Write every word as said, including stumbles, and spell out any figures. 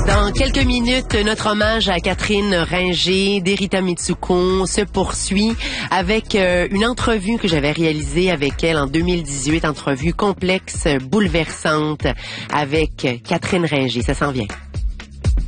Dans quelques minutes, notre hommage à Catherine Ringer d'Erita Mitsuko se poursuit avec euh, une entrevue que j'avais réalisée avec elle en deux mille dix-huit, entrevue complexe, bouleversante avec Catherine Ringer. Ça s'en vient.